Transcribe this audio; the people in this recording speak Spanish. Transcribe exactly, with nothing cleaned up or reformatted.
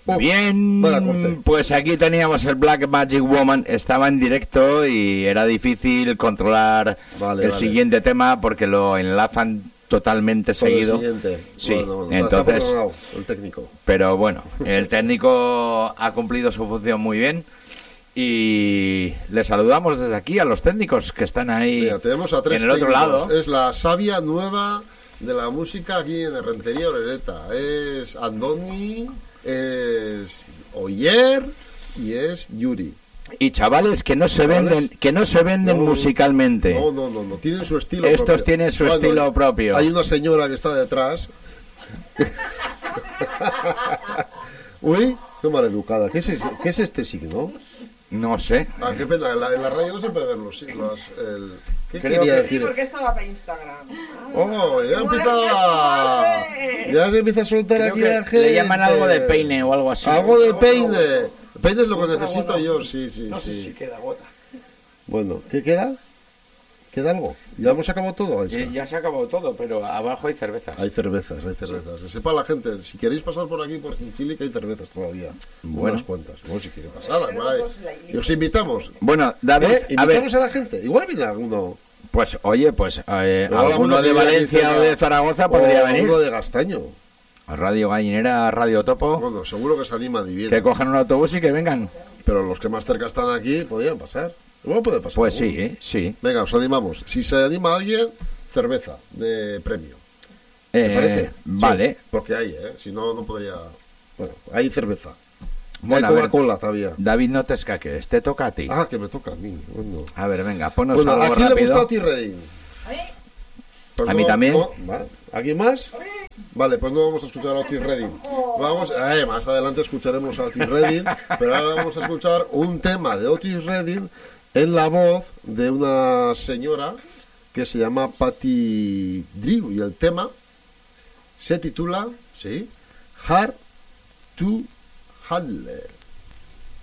Oh, Bien, pues aquí teníamos el Black Magic Woman, estaba en directo y era difícil controlar vale, el vale. siguiente tema porque lo enlazan totalmente Por seguido. El siguiente. Sí, bueno, bueno, entonces, está el técnico. Pero bueno, el técnico ha cumplido su función muy bien y le saludamos desde aquí a los técnicos que están ahí. Mira, tenemos a tres en el otro técnicos. lado. Es la savia nueva de la música aquí en Rentería Orereta. Es Andoni, es Oyer y es Yuri. Y chavales que no se ¿Chavales? venden, que no se venden No, musicalmente. No, no, no, no, tienen su estilo Estos propio. tienen su Bueno, estilo propio. Hay una señora que está detrás. Uy, qué maleducada. ¿Qué es, ese- ¿Qué es este signo? No sé. Ah, qué pena, en la, en la radio no se puede ver los signos. El, ¿Qué Creo quería que- decir? Sí, porque estaba para Instagram. Oh, ya ¿Cómo empieza. eres esto, Ya se empieza a soltar Creo aquí que la gente. le llaman algo de peine o algo así. Algo de peine. Peine es lo que necesito yo, sí, sí, No sé sí. si queda gota. Bueno, ¿qué queda? ¿Queda algo? ¿Ya hemos acabado todo, Aisha? Eh, Ya se ha acabado todo, pero abajo hay cervezas. Hay cervezas, hay cervezas. Que sepa la gente, si queréis pasar por aquí, por Chinchili, que hay cervezas todavía. Bueno. Unas cuantas. Bueno, si quiere pasar, igual hay- y os invitamos. Bueno, David, ¿Eh? a ver, Invitamos a, la gente. Igual viene alguno. pues oye, pues eh, Igual alguno alguno de que viene Valencia aquí o de Zaragoza podría o venir. uno de Gastaño. Radio Gallinera, Radio Topo, Bueno, seguro que se animan y que vienen. cojan un autobús y que vengan. Pero los que más cerca están aquí podrían pasar. Igual puede pasar. Pues alguno. sí, ¿eh? sí. Venga, os animamos. Si se anima alguien, cerveza de premio. ¿Te Eh, parece? Vale. Sí, porque hay, ¿eh? Si no, no podría. Bueno, hay cerveza. Bueno, a hay ver, Coca-Cola todavía. David, no te escaques, te toca a ti. Ah, que me toca a mí. Bueno, A ver, venga, ponos bueno algo ¿a quién le rápido. gusta Otis Redding? Pues A mí también. no- vale. ¿Alguien más? Vale, pues no vamos a escuchar a Otis Redding. Vamos, eh, más adelante escucharemos a Otis Redding, pero ahora vamos a escuchar un tema de Otis Redding en la voz de una señora que se llama Patty Drew y el tema se titula, sí, Hard to Handle.